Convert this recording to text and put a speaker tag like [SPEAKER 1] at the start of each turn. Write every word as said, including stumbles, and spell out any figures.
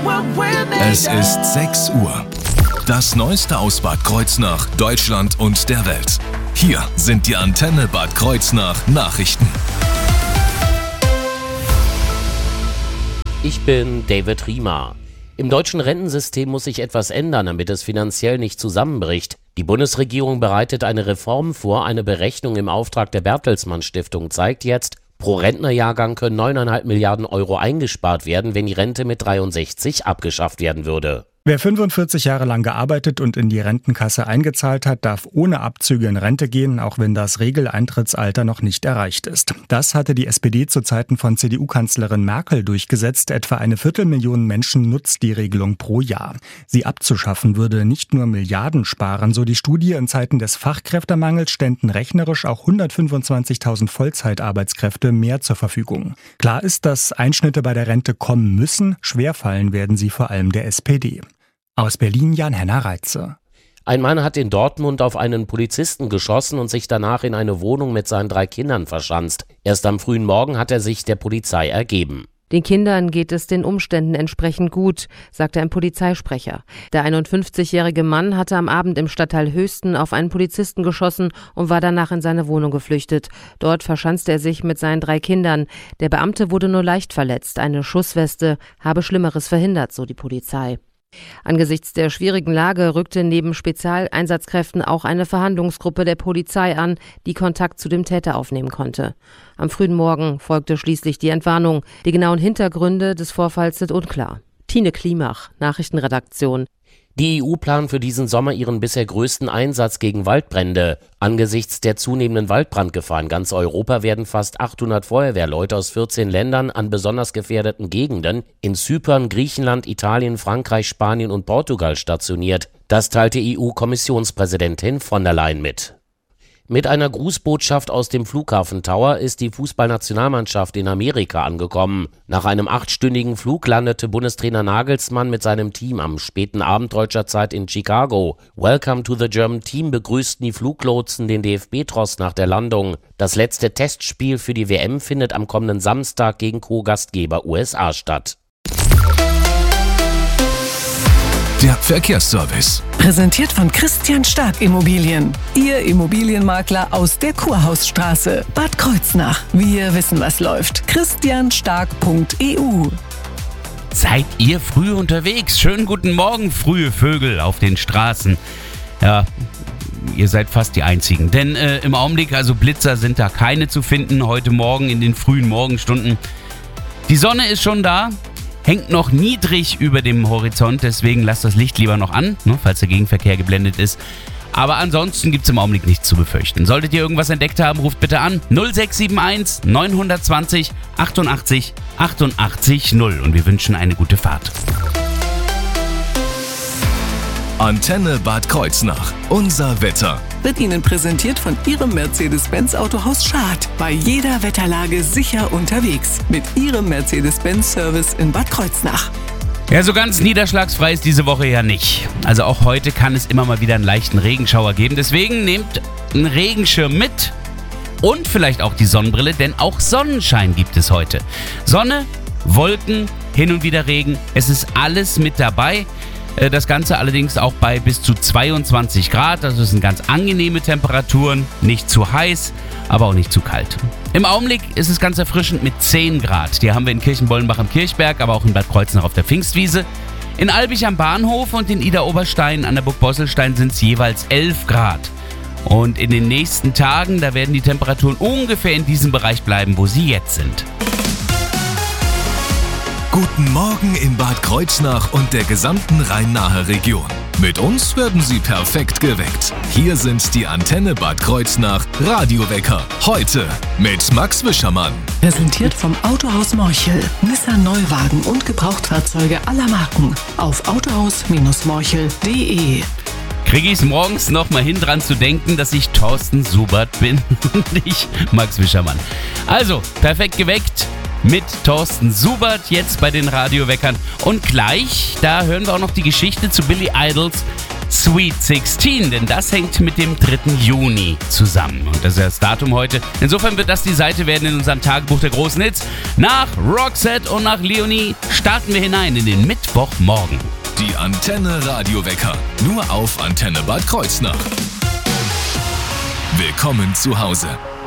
[SPEAKER 1] Es ist sechs Uhr. Das Neueste aus Bad Kreuznach, Deutschland und der Welt. Hier sind die Antenne Bad Kreuznach Nachrichten.
[SPEAKER 2] Ich bin David Riemer. Im deutschen Rentensystem muss sich etwas ändern, damit es finanziell nicht zusammenbricht. Die Bundesregierung bereitet eine Reform vor. Eine Berechnung im Auftrag der Bertelsmann Stiftung zeigt jetzt, pro Rentnerjahrgang können neun Komma fünf Milliarden Euro eingespart werden, wenn die Rente mit dreiundsechzig abgeschafft werden würde.
[SPEAKER 3] Wer fünfundvierzig Jahre lang gearbeitet und in die Rentenkasse eingezahlt hat, darf ohne Abzüge in Rente gehen, auch wenn das Regeleintrittsalter noch nicht erreicht ist. Das hatte die S P D zu Zeiten von C D U-Kanzlerin Merkel durchgesetzt. Etwa eine Viertelmillion Menschen nutzt die Regelung pro Jahr. Sie abzuschaffen würde nicht nur Milliarden sparen, so die Studie. In Zeiten des Fachkräftemangels ständen rechnerisch auch hundertfünfundzwanzigtausend Vollzeitarbeitskräfte mehr zur Verfügung. Klar ist, dass Einschnitte bei der Rente kommen müssen. Schwerfallen werden sie vor allem der S P D. Aus Berlin Jan-Henner Reitze.
[SPEAKER 2] Ein Mann hat in Dortmund auf einen Polizisten geschossen und sich danach in eine Wohnung mit seinen drei Kindern verschanzt. Erst am frühen Morgen hat er sich der Polizei ergeben.
[SPEAKER 4] Den Kindern geht es den Umständen entsprechend gut, sagte ein Polizeisprecher. Der einundfünfzigjährige Mann hatte am Abend im Stadtteil Höchsten auf einen Polizisten geschossen und war danach in seine Wohnung geflüchtet. Dort verschanzte er sich mit seinen drei Kindern. Der Beamte wurde nur leicht verletzt. Eine Schussweste habe Schlimmeres verhindert, so die Polizei. Angesichts der schwierigen Lage rückte neben Spezialeinsatzkräften auch eine Verhandlungsgruppe der Polizei an, die Kontakt zu dem Täter aufnehmen konnte. Am frühen Morgen folgte schließlich die Entwarnung. Die genauen Hintergründe des Vorfalls sind unklar. Tine Klimach, Nachrichtenredaktion.
[SPEAKER 2] Die E U plant für diesen Sommer ihren bisher größten Einsatz gegen Waldbrände. Angesichts der zunehmenden Waldbrandgefahr in ganz Europa werden fast achthundert Feuerwehrleute aus vierzehn Ländern an besonders gefährdeten Gegenden in Zypern, Griechenland, Italien, Frankreich, Spanien und Portugal stationiert. Das teilte E U-Kommissionspräsidentin von der Leyen mit. Mit einer Grußbotschaft aus dem Flughafen Tower ist die Fußballnationalmannschaft in Amerika angekommen. Nach einem achtstündigen Flug landete Bundestrainer Nagelsmann mit seinem Team am späten Abend deutscher Zeit in Chicago. Welcome to the German Team begrüßten die Fluglotsen den D F B-Tross nach der Landung. Das letzte Testspiel für die W M findet am kommenden Samstag gegen Co-Gastgeber U S A statt.
[SPEAKER 1] Der Verkehrsservice.
[SPEAKER 5] Präsentiert von Christian Stark Immobilien. Ihr Immobilienmakler aus der Kurhausstraße. Bad Kreuznach. Wir wissen, was läuft. christian stark punkt e u.
[SPEAKER 6] Seid ihr früh unterwegs? Schönen guten Morgen, frühe Vögel auf den Straßen. Ja, ihr seid fast die Einzigen. Denn äh, im Augenblick, also Blitzer sind da keine zu finden. Heute Morgen in den frühen Morgenstunden. Die Sonne ist schon da. Hängt noch niedrig über dem Horizont, deswegen lasst das Licht lieber noch an, ne, falls der Gegenverkehr geblendet ist. Aber ansonsten gibt es im Augenblick nichts zu befürchten. Solltet ihr irgendwas entdeckt haben, ruft bitte an null sechs sieben eins neun zwei null achtundachtzig achtundachtzig null und wir wünschen eine gute Fahrt.
[SPEAKER 1] Antenne Bad Kreuznach. Unser Wetter.
[SPEAKER 5] Wird Ihnen präsentiert von Ihrem Mercedes-Benz Autohaus Schad. Bei jeder Wetterlage sicher unterwegs. Mit Ihrem Mercedes-Benz-Service in Bad Kreuznach.
[SPEAKER 6] Ja, so ganz niederschlagsfrei ist diese Woche ja nicht. Also auch heute kann es immer mal wieder einen leichten Regenschauer geben. Deswegen nehmt einen Regenschirm mit und vielleicht auch die Sonnenbrille, denn auch Sonnenschein gibt es heute. Sonne, Wolken, hin und wieder Regen. Es ist alles mit dabei. Das Ganze allerdings auch bei bis zu zweiundzwanzig Grad. Das sind ganz angenehme Temperaturen. Nicht zu heiß, aber auch nicht zu kalt. Im Augenblick ist es ganz erfrischend mit zehn Grad. Die haben wir in Kirchenbollenbach am Kirchberg, aber auch in Bad Kreuznach auf der Pfingstwiese. In Albig am Bahnhof und in Idar-Oberstein an der Burg Bosselstein sind es jeweils elf Grad. Und in den nächsten Tagen, da werden die Temperaturen ungefähr in diesem Bereich bleiben, wo sie jetzt sind.
[SPEAKER 1] Guten Morgen in Bad Kreuznach und der gesamten Rhein-Nahe Region. Mit uns werden Sie perfekt geweckt. Hier sind die Antenne Bad Kreuznach Radiowecker. Heute mit Max Wischermann.
[SPEAKER 5] Präsentiert vom Autohaus Morchel. Nissan Neuwagen und Gebrauchtfahrzeuge aller Marken. Auf autohaus Morchel punkt de.
[SPEAKER 6] Kriege ich es morgens noch mal hin, dran zu denken, dass ich Thorsten Subert bin und nicht Max Wischermann. Also, perfekt geweckt mit Thorsten Subert jetzt bei den Radioweckern. Und gleich, da hören wir auch noch die Geschichte zu Billy Idols Sweet sechzehn, denn das hängt mit dem dritten Juni zusammen. Und das ist das Datum heute. Insofern wird das die Seite werden in unserem Tagebuch der großen Hits. Nach Roxette und nach Leonie starten wir hinein in den Mittwochmorgen.
[SPEAKER 1] Die Antenne Radiowecker. Nur auf Antenne Bad Kreuznach. Willkommen zu Hause.